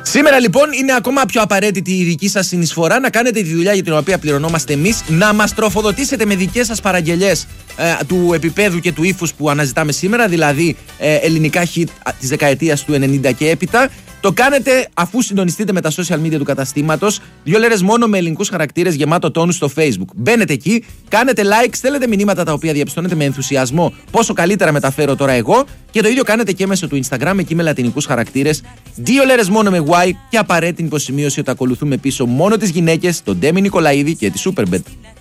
Σήμερα λοιπόν είναι ακόμα πιο απαραίτητη η δική σας συνεισφορά, να κάνετε τη δουλειά για την οποία πληρωνόμαστε εμείς, να μας τροφοδοτήσετε με δικές σας παραγγελιές του επίπεδου και του ύφους που αναζητάμε σήμερα, δηλαδή ελληνικά hit της δεκαετίας του 90 και έπειτα. Το κάνετε αφού συντονιστείτε με τα social media του καταστήματος, 2 λέρες μόνο με ελληνικούς χαρακτήρες, γεμάτο τόνους στο Facebook. Μπαίνετε εκεί, κάνετε like, στέλνετε μηνύματα τα οποία διαπιστώνετε με ενθουσιασμό πόσο καλύτερα μεταφέρω τώρα εγώ, και το ίδιο κάνετε και μέσω του Instagram, εκεί με λατινικούς χαρακτήρες, 2 λέρες μόνο με Y, και απαραίτητη υποσημείωση ότι ακολουθούμε πίσω μόνο τις γυναίκες, τον Ντέμι Νικολαίδη και τη Superbet.